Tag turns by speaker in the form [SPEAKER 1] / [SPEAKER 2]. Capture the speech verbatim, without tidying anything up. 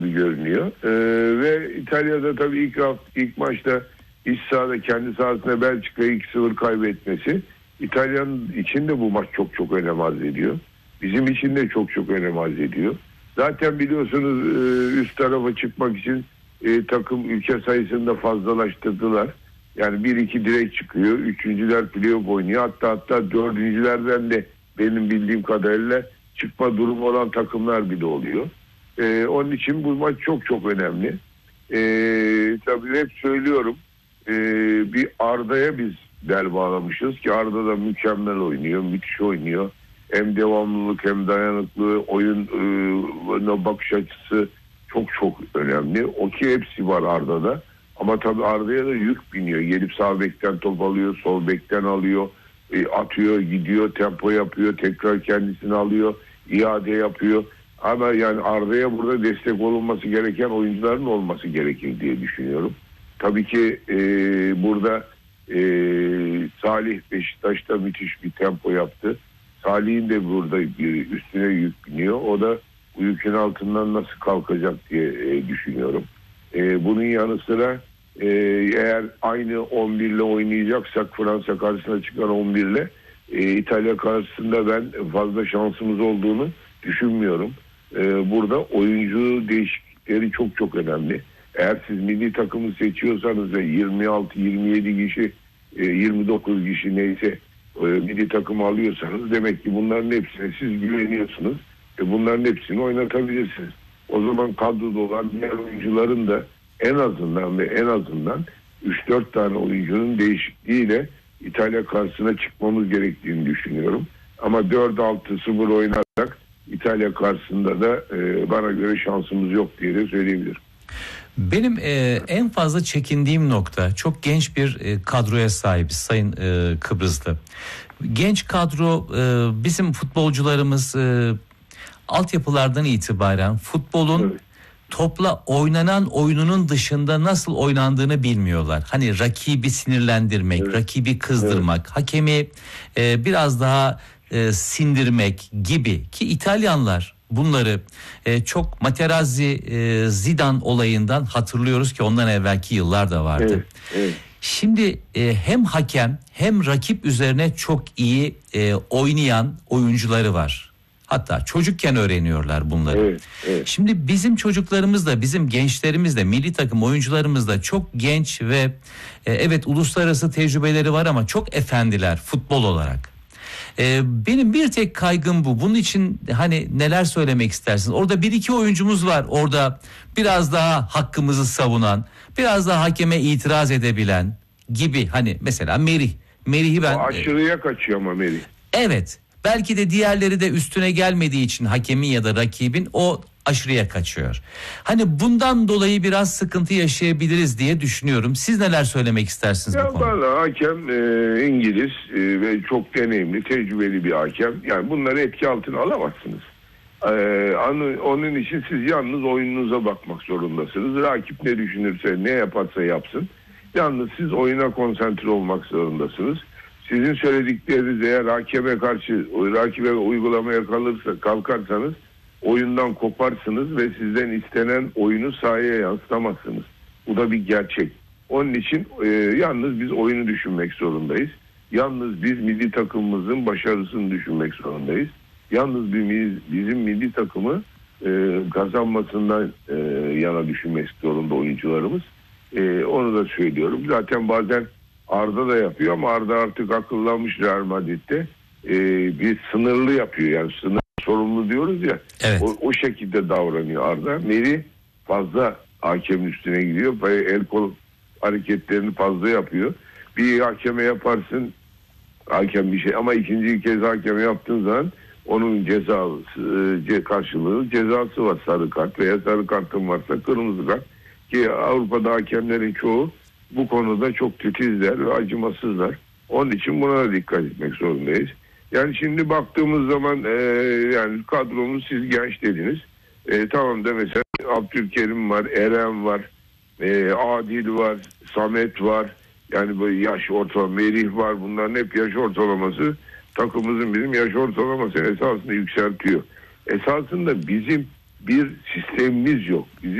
[SPEAKER 1] görünüyor. Ee, ve İtalya'da tabii ilk, ilk maçta iç sahada kendi sahasında Belçika'yı iki sıfır kaybetmesi İtalya'nın için de bu maç çok çok önem arz ediyor. Bizim için de çok çok önem arz ediyor. Zaten biliyorsunuz üst tarafa çıkmak için e, takım ülke sayısını da fazlalaştırdılar. Yani bir iki direkt çıkıyor. Üçüncüler playoff oynuyor. Hatta hatta dördüncülerden de benim bildiğim kadarıyla çıkma durumu olan takımlar bile oluyor. Ee, onun için bu maç çok çok önemli. Ee, tabii hep söylüyorum. Ee, bir Arda'ya biz bel bağlamışız ki Arda da mükemmel oynuyor. Müthiş oynuyor. Hem devamlılık hem dayanıklı oyun e, bakış açısı çok çok önemli. O ki hepsi var Arda'da. Ama tabii Arda'ya da yük biniyor. Gelip sağ bekten top alıyor, sol bekten alıyor, e, atıyor, gidiyor, tempo yapıyor, tekrar kendisini alıyor, iade yapıyor. Ama yani Arda'ya burada destek olunması gereken oyuncuların olması gerekir diye düşünüyorum. Tabii ki e, burada e, Salih Beşiktaş'ta müthiş bir tempo yaptı. Salih'in de burada bir üstüne yük biniyor. O da bu yükün altından nasıl kalkacak diye e, düşünüyorum. E, bunun yanı sıra e, eğer aynı on bir ile oynayacaksak Fransa karşısına çıkan on bir ile e, İtalya karşısında ben fazla şansımız olduğunu düşünmüyorum. E, burada oyuncu değişiklikleri çok çok önemli. Eğer siz milli takımı seçiyorsanız ve yirmi altı yirmi yedi kişi e, yirmi dokuz kişi neyse e, milli takımı alıyorsanız demek ki bunların hepsine siz güveniyorsunuz. E, bunların hepsini oynatabilirsiniz. O zaman kadroda olan diğer oyuncuların da en azından ve en azından üç dört tane oyuncunun değişikliğiyle İtalya karşısına çıkmamız gerektiğini düşünüyorum. Ama dört altı sıfır oynarak İtalya karşısında da e, bana göre şansımız yok diye de söyleyebilirim.
[SPEAKER 2] Benim e, en fazla çekindiğim nokta, çok genç bir e, kadroya sahibiz Sayın e, Kıbrıslı. Genç kadro, e, bizim futbolcularımız e, altyapılardan itibaren futbolun evet. topla oynanan oyununun dışında nasıl oynandığını bilmiyorlar. Hani rakibi sinirlendirmek, evet. rakibi kızdırmak, evet. hakemi e, biraz daha e, sindirmek gibi ki İtalyanlar bunları e, çok Materazzi, e, Zidane olayından hatırlıyoruz ki ondan evvelki yıllar da vardı.
[SPEAKER 1] Evet, evet.
[SPEAKER 2] Şimdi e, hem hakem hem rakip üzerine çok iyi e, oynayan oyuncuları var. Hatta çocukken öğreniyorlar bunları.
[SPEAKER 1] Evet, evet.
[SPEAKER 2] Şimdi bizim çocuklarımız da bizim gençlerimiz de milli takım oyuncularımız da çok genç ve e, evet uluslararası tecrübeleri var ama çok efendiler futbol olarak. Ee, benim bir tek kaygım bu. Bunun için hani neler söylemek istersiniz? Orada bir iki oyuncumuz var. Orada biraz daha hakkımızı savunan, biraz daha hakeme itiraz edebilen gibi. Hani mesela Merih. Merih'i ben...
[SPEAKER 1] O aşırıya kaçıyor ama Merih.
[SPEAKER 2] Evet. Belki de diğerleri de üstüne gelmediği için hakemin ya da rakibin o aşırıya kaçıyor. Hani bundan dolayı biraz sıkıntı yaşayabiliriz diye düşünüyorum. Siz neler söylemek istersiniz
[SPEAKER 1] ya
[SPEAKER 2] bu konuda?
[SPEAKER 1] Valla hakem e, İngiliz e, ve çok deneyimli, tecrübeli bir hakem. Yani bunları etki altına alamazsınız. E, onun için siz yalnız oyununuza bakmak zorundasınız. Rakip ne düşünürse, ne yaparsa yapsın. Yalnız siz oyuna konsantre olmak zorundasınız. Sizin söyledikleriniz eğer hakeme karşı, rakibe uygulamaya kalırsa, kalkarsanız oyundan koparsınız ve sizden istenen oyunu sahaya yansıtamazsınız. Bu da bir gerçek. Onun için e, yalnız biz oyunu düşünmek zorundayız. Yalnız biz milli takımımızın başarısını düşünmek zorundayız. Yalnız biz, bizim milli takımı e, kazanmasından e, yana düşünmek zorunda oyuncularımız. E, onu da söylüyorum. Zaten bazen Arda da yapıyor ama Arda artık akıllanmış Real Madrid'de. E, bir sınırlı yapıyor. Yani sınır sorumlu diyoruz ya.
[SPEAKER 2] Evet.
[SPEAKER 1] O, o şekilde davranıyor Arda. Merih fazla hakemin üstüne gidiyor. El kol hareketlerini fazla yapıyor. Bir hakeme yaparsın hakem bir şey ama ikinci kez hakeme yaptığın zaman onun cezası karşılığı cezası var, sarı kart veya sarı kartın varsa kırmızı kart ki Avrupa'da hakemlerin çoğu bu konuda çok titizler ve acımasızlar. Onun için buna da dikkat etmek zorundayız. Yani şimdi baktığımız zaman e, yani kadromuz siz genç dediniz. E, tamam da mesela Abdülkerim var, Eren var, e, Adil var, Samet var. Yani böyle yaş ortalama, Merih var. Bunların hep yaş ortalaması takımımızın bizim yaş ortalaması esasında yükseltiyor. Esasında bizim bir sistemimiz yok. Bizim